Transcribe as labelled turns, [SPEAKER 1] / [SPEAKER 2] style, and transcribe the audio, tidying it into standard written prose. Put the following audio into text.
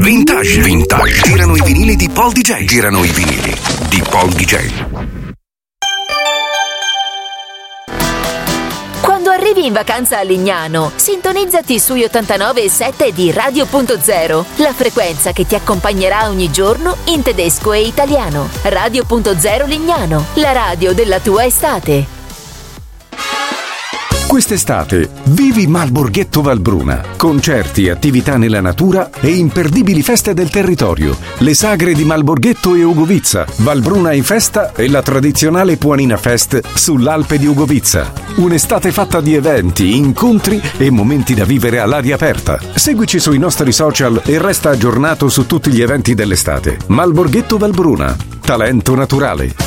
[SPEAKER 1] Vintage. Vintage. Girano i vinili di Paul DJ. Girano i vinili di Paul DJ.
[SPEAKER 2] Quando arrivi in vacanza a Lignano, sintonizzati sugli 89.7 di Radio.0, la frequenza che ti accompagnerà ogni giorno in tedesco e italiano. Radio.0 Lignano, la radio della tua estate.
[SPEAKER 3] Quest'estate vivi Malborghetto Valbruna. Concerti, attività nella natura e imperdibili feste del territorio. Le sagre di Malborghetto e Ugovizza, Valbruna in festa e la tradizionale Puanina Fest sull'Alpe di Ugovizza. Un'estate fatta di eventi, incontri e momenti da vivere all'aria aperta. Seguici sui nostri social e resta aggiornato su tutti gli eventi dell'estate. Malborghetto Valbruna. Talento naturale.